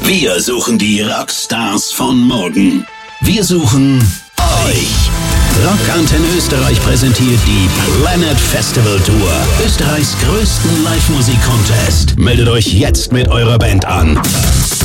Wir suchen die Rockstars von morgen. Wir suchen euch. Rock Antenne Österreich präsentiert die Planet Festival Tour. Österreichs größten Live-Musik-Contest. Meldet euch jetzt mit eurer Band an.